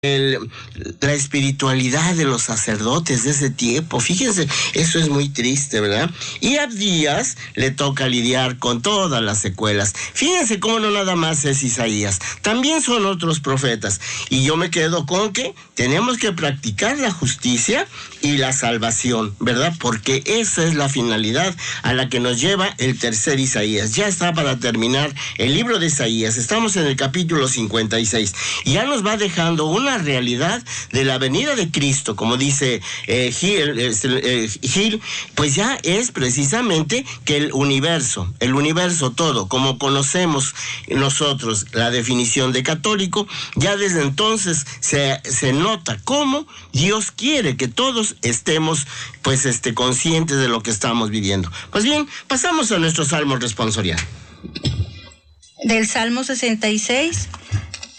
la espiritualidad de los sacerdotes de ese tiempo. Fíjense, eso es muy triste, ¿verdad? Y a Abdías le toca lidiar con todas las secuelas. Fíjense cómo no nada más es Isaías, también son otros profetas. Y yo me quedo con que tenemos que practicar la justicia y la salvación, ¿verdad? Porque esa es la finalidad a la que nos lleva el tercer Isaías. Ya está para terminar el libro de Isaías. Estamos en el capítulo 56. Y ya nos va dejando una realidad de la venida de Cristo, como dice Gil, pues ya es precisamente que el universo todo, como conocemos nosotros la definición de católico, ya desde entonces se nota cómo Dios quiere que todos estemos conscientes de lo que estamos viviendo. Pues bien, pasamos a nuestro salmo responsorial. Del Salmo 66,